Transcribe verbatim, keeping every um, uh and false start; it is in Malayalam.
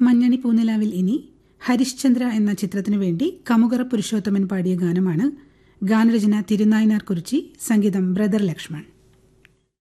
മഞ്ഞണി പൂനിലാവിൽ ഇനി ഹരിശ്ചന്ദ്ര എന്ന ചിത്രത്തിനു വേണ്ടി കമുകറ പുരുഷോത്തമൻ പാടിയ ഗാനമാണ്. ഗാനരചന തിരുനായനാർ കുറിച്ചി, സംഗീതം ബ്രദർ ലക്ഷ്മൺ.